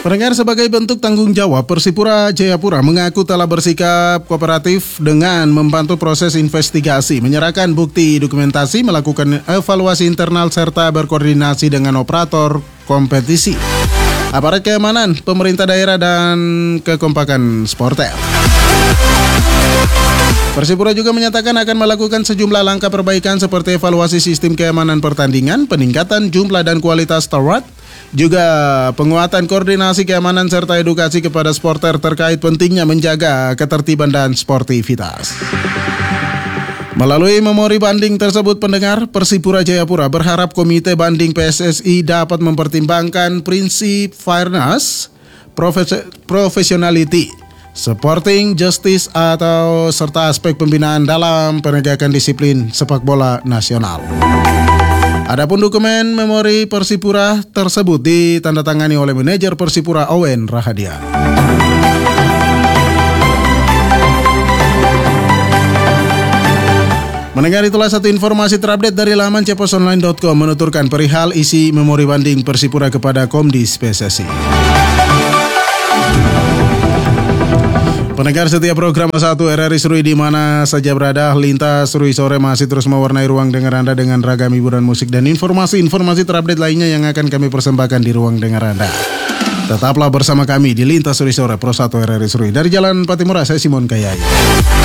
Pendengar, sebagai bentuk tanggung jawab, Persipura Jayapura mengaku telah bersikap kooperatif dengan membantu proses investigasi, menyerahkan bukti dokumentasi, melakukan evaluasi internal serta berkoordinasi dengan operator kompetisi, aparat keamanan, pemerintah daerah, dan kekompakan supporter. Persipura juga menyatakan akan melakukan sejumlah langkah perbaikan seperti evaluasi sistem keamanan pertandingan, peningkatan jumlah dan kualitas steward, juga penguatan koordinasi keamanan serta edukasi kepada supporter terkait pentingnya menjaga ketertiban dan sportivitas. Melalui memori banding tersebut, pendengar, Persipura Jayapura berharap Komite Banding PSSI dapat mempertimbangkan prinsip fairness, professionality, supporting justice atau serta aspek pembinaan dalam penegakan disiplin sepak bola nasional. Adapun dokumen memori Persipura tersebut ditandatangani oleh manajer Persipura Owen Rahadian. Mendengar, itulah satu informasi terupdate dari laman ceposonline.com menuturkan perihal isi memori banding Persipura kepada Komdis PSSI. Pendengar setia program 1 RRI Serui di mana saja berada, Lintas Serui Sore masih terus mewarnai ruang dengar Anda dengan ragam hiburan musik dan informasi-informasi terupdate lainnya yang akan kami persembahkan di ruang dengar Anda. Tetaplah bersama kami di Lintas Serui Sore Pro 1 RRI Serui. Dari Jalan Patimura, saya Simon Kayai.